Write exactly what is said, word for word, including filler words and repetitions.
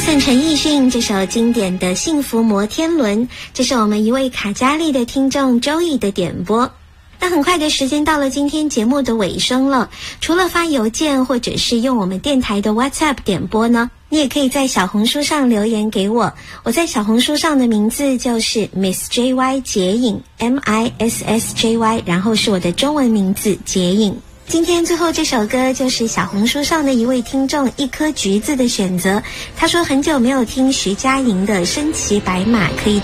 Jason 陈奕迅这首经典的《幸福摩天轮》，这是我们一位卡加利的听众 Joey 的点播。那很快的时间到了今天节目的尾声了，除了发邮件或者是用我们电台的 WhatsApp 点播呢，你也可以在小红书上留言给我。我在小红书上的名字就是 Miss J Y 杰影 M I S S J Y， 然后是我的中文名字杰影。今天最后这首歌就是小红书上的一位听众一颗橘子的选择，他说很久没有听徐佳莹的身骑白马，可以